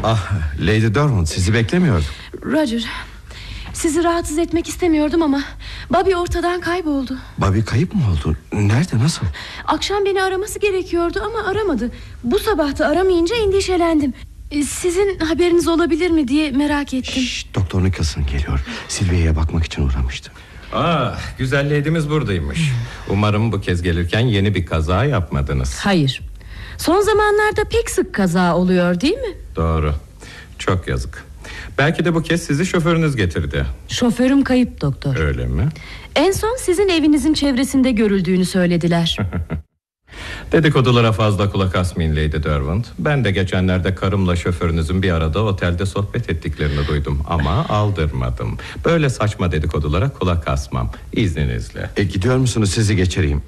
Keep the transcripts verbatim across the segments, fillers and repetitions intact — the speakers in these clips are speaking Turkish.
Ah, Lady Derwent, sizi beklemiyordum. Roger, sizi rahatsız etmek istemiyordum ama Bobby ortadan kayboldu. Bobby kayıp mı oldu? Nerede, nasıl? Akşam beni araması gerekiyordu ama aramadı. Bu sabah da aramayınca endişelendim. Sizin haberiniz olabilir mi diye merak ettim. Şşş, Doktor Nicholson geliyor. Sylvia'ya bakmak için uğramıştım. Ah, güzel lady'miz buradaymış. Umarım bu kez gelirken yeni bir kaza yapmadınız. Hayır. Son zamanlarda pek sık kaza oluyor, değil mi? Doğru. Çok yazık. Belki de bu kez sizi şoförünüz getirdi. Şoförüm kayıp doktor. Öyle mi? En son sizin evinizin çevresinde görüldüğünü söylediler. Dedikodulara fazla kulak asmayın Lady Derwent. Ben de geçenlerde karımla şoförünüzün bir arada otelde sohbet ettiklerini duydum. Ama aldırmadım. Böyle saçma dedikodulara kulak asmam. İzninizle. E, gidiyor musunuz, sizi geçireyim?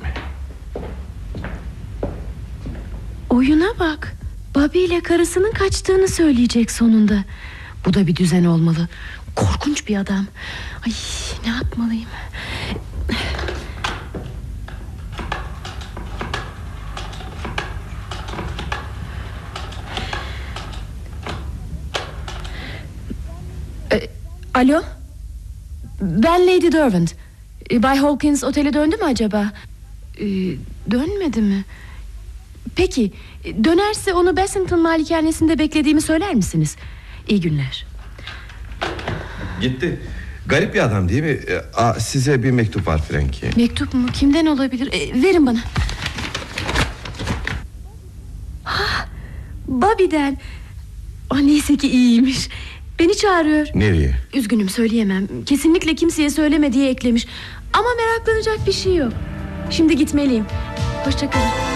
Oyuna bak. Bobby ile karısının kaçtığını söyleyecek sonunda. Bu da bir düzen olmalı. Korkunç bir adam. Ay, ne yapmalıyım? E, alo? Ben Lady Derwent. e, Bay Hawkins otele döndü mü acaba? E, dönmedi mi? Peki, dönerse onu Bassington malikanesinde beklediğimi söyler misiniz? İyi günler. Gitti. Garip bir adam değil mi? E, a, size bir mektup var Frankie. Mektup mu? Kimden olabilir? E, verin bana. Ha, Bobby'den. Oh, neyse ki iyiymiş. Beni çağırıyor. Nereye? Üzgünüm, söyleyemem. Kesinlikle kimseye söyleme diye eklemiş. Ama meraklanacak bir şey yok. Şimdi gitmeliyim. Hoşça kalın.